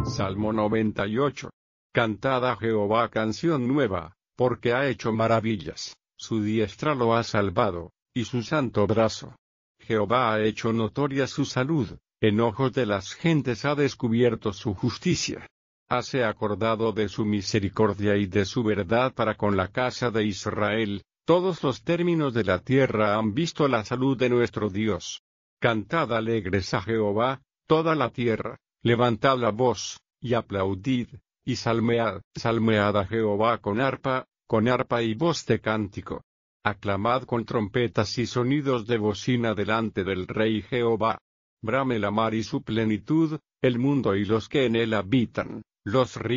Salmo 98. Cantad a Jehová canción nueva, porque ha hecho maravillas, su diestra lo ha salvado, y su santo brazo. Jehová ha hecho notoria su salud, en ojos de las gentes ha descubierto su justicia. Hase acordado de su misericordia y de su verdad para con la casa de Israel, todos los términos de la tierra han visto la salud de nuestro Dios. Cantad alegres a Jehová, toda la tierra, levantad la voz, y aplaudid, y salmead a Jehová con arpa y voz de cántico. Aclamad con trompetas y sonidos de bocina delante del Rey Jehová. Brame la mar y su plenitud, el mundo y los que en él habitan, los ríos